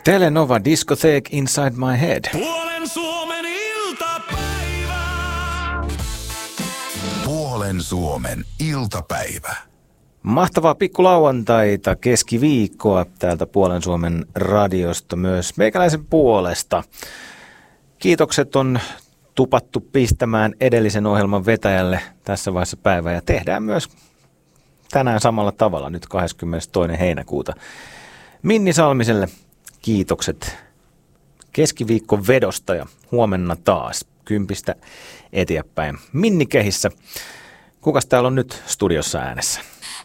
Telenova Discotheque Inside My Head. Puolen Suomen iltapäivä. Puolen Suomen iltapäivä. Mahtavaa pikkulauantaita, keskiviikkoa täältä Puolen Suomen radiosta myös meikäläisen puolesta. Kiitokset on tupattu pistämään edellisen ohjelman vetäjälle tässä vaiheessa päivää ja tehdään myös tänään samalla tavalla nyt 22. heinäkuuta. Minni Salmiselle kiitokset keskiviikon vedosta ja huomenna taas 10 eteenpäin. Minni kehissä. Kukas täällä on nyt studiossa äänessä?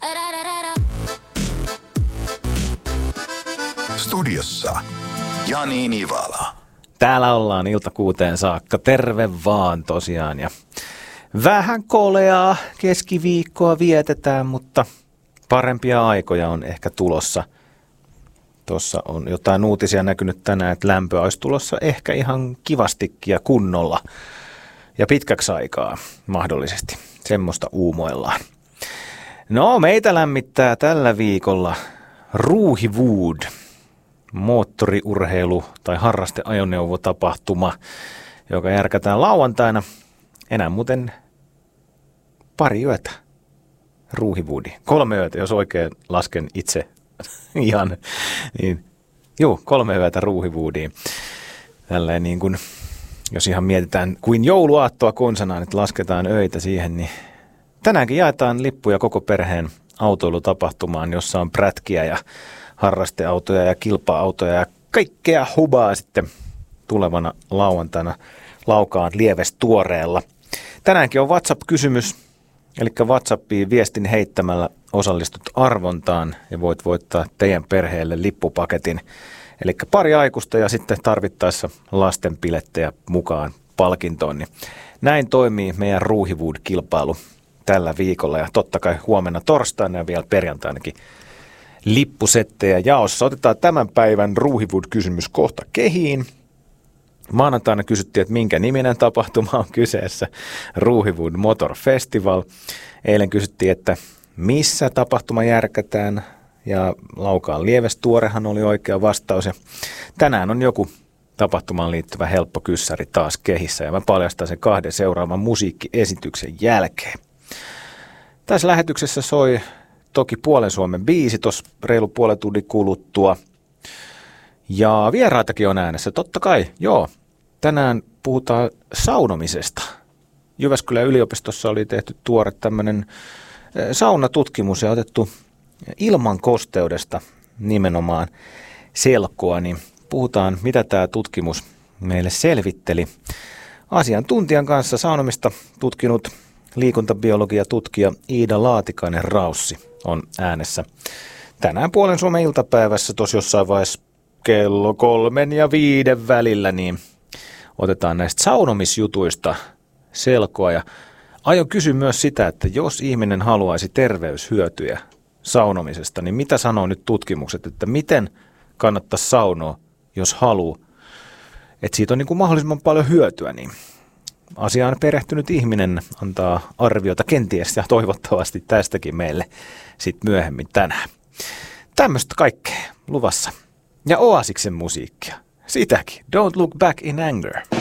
Studiossa Jani Nivala. Täällä ollaan ilta 6 saakka. Terve vaan tosiaan. Ja vähän koleaa keskiviikkoa vietetään, mutta parempia aikoja on ehkä tulossa. Tuossa on jotain uutisia näkynyt tänään, että lämpöä olisi tulossa ehkä ihan kivastikin ja kunnolla. Ja pitkäksi aikaa mahdollisesti. Semmoista uumoillaan. No, meitä lämmittää tällä viikolla Ruuhiwood, moottoriurheilu- tai harrasteajoneuvotapahtuma, joka järkätään lauantaina. Enää muuten pari yötä Ruuhiwoodi. 3 yötä, jos oikein lasken itse ihan. Niin, 3 yötä Ruuhiwoodiin. Tälleen niin kuin, jos ihan mietitään kuin jouluaattoa konsanaan, että lasketaan öitä siihen, niin tänäänkin jaetaan lippuja koko perheen autoilutapahtumaan, jossa on prätkiä ja harrasteautoja ja kilpa-autoja ja kaikkea hubaa sitten tulevana lauantaina Laukaan lievestuoreella. Tänäänkin on WhatsApp-kysymys, eli WhatsAppiin viestin heittämällä osallistut arvontaan ja voit voittaa teidän perheelle lippupaketin. Eli pari aikuista ja sitten tarvittaessa lastenpilettejä mukaan palkintoon. Niin näin toimii meidän Ruuhiwood-kilpailu tällä viikolla ja totta kai huomenna torstaina ja vielä perjantainakin lippusettejä jaossa. Otetaan tämän päivän Ruuhiwood-kysymys kohta kehiin. Maanantaina kysyttiin, että minkä niminen tapahtuma on kyseessä. Ruuhiwood Motor Festival. Eilen kysyttiin, että missä tapahtuma järkätään. Ja Laukaan lievestuorehan oli oikea vastaus. Ja tänään on joku tapahtumaan liittyvä helppo kyssäri taas kehissä. Ja mä paljastan sen 2 seuraavan musiikkiesityksen jälkeen. Tässä lähetyksessä soi toki Puolen Suomen biisi tuossa reilu puolen tunnin kuluttua. Ja vieraitakin on äänessä, totta kai, joo. Tänään puhutaan saunomisesta. Jyväskylän yliopistossa oli tehty tuore tämmöinen saunatutkimus ja otettu ilman kosteudesta nimenomaan selkoa. Niin puhutaan, mitä tämä tutkimus meille selvitteli. Asiantuntijan kanssa saunomista tutkinut liikuntabiologia-tutkija Iida Laatikainen-Raussi on äänessä. Tänään Puolen Suomen iltapäivässä tuossa jossain vaiheessa kello 3 ja 5 välillä, niin otetaan näistä saunomisjutuista selkoa. Ja aion kysyä myös sitä, että jos ihminen haluaisi terveyshyötyjä saunomisesta, niin mitä sanoo nyt tutkimukset, että miten kannattaisi saunoa, jos haluaa, että siitä on niin kuin mahdollisimman paljon hyötyä, niin asiaan perehtynyt ihminen antaa arviota kenties ja toivottavasti tästäkin meille sitten myöhemmin tänään. Tämmöistä kaikkea luvassa. Ja Oasiksen musiikkia. Sitäkin. Don't Look Back in Anger.